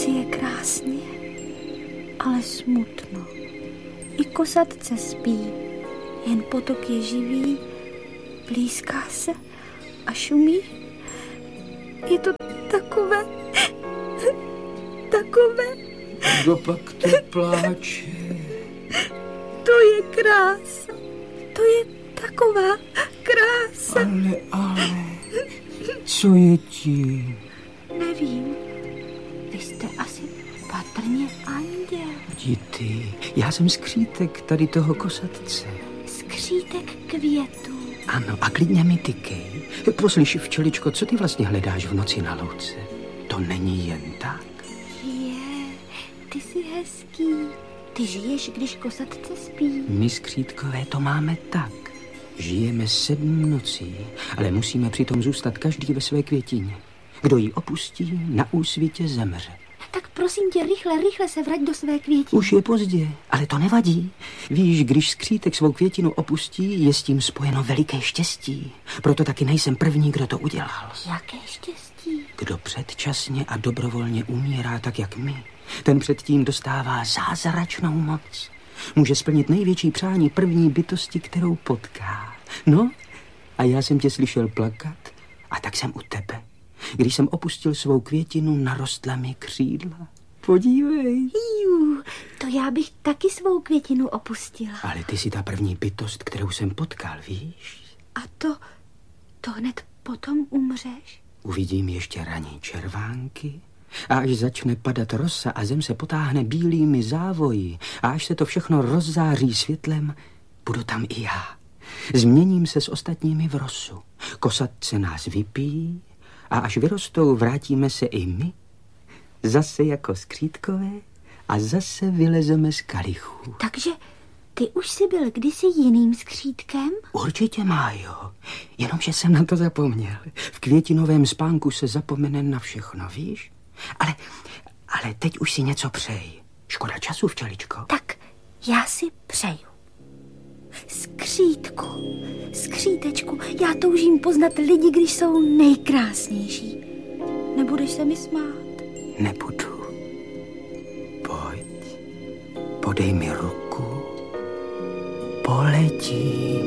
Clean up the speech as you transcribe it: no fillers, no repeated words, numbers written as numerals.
si je krásně, ale smutno. I kosatce spí, jen potok je živý, blízká se a šumí. Je to takové. Kdo pak to pláče? To je krása. To je taková krása. Ale, co je ti? Nevím. Vy jste asi patrně anděl. Ty, já jsem skřítek tady toho kosatce. Skřítek květů. Ano, a klidně mi tykej. Poslyš, včeličko, co ty vlastně hledáš v noci na louce? To není jen tak. Ty jsi hezký. Ty žiješ, když kosatce spí. My skřítkové to máme tak. Žijeme 7 nocí, ale musíme přitom zůstat každý ve své květině. Kdo ji opustí, na úsvitě zemře. Tak prosím tě, rychle se vrať do své květiny. Už je pozdě, ale to nevadí. Víš, když skřítek svou květinu opustí, je s tím spojeno veliké štěstí. Proto taky nejsem první, kdo to udělal. Jaké štěstí? Kdo předčasně a dobrovolně umírá tak, jak my, ten předtím dostává zázračnou moc. Může splnit největší přání první bytosti, kterou potká. No, a já jsem tě slyšel plakat, a tak jsem u tebe. Když jsem opustil svou květinu, narostla mi křídla. Podívej. To já bych taky svou květinu opustila. Ale ty jsi ta první bytost, kterou jsem potkal, víš? A to hned potom umřeš? Uvidím ještě raní červánky, a až začne padat rosa a zem se potáhne bílými závoji a až se to všechno rozzáří světlem, budu tam i já. Změním se s ostatními v rosu. Kosatce nás vypijí a až vyrostou, vrátíme se i my. Zase jako skřítkové a zase vylezeme z kalichů. Takže ty už jsi byl kdysi jiným skřítkem? Určitě, Májo, jenomže jsem na to zapomněl. V květinovém spánku se zapomene na všechno, víš? Ale teď už si něco přej. Škoda času, včeličko. Tak já si přeju. Skřítku, skřítečku, já toužím poznat lidi, když jsou nejkrásnější. Nebudeš se mi smát? Nebudu. Pojď, podej mi ruku, poletím.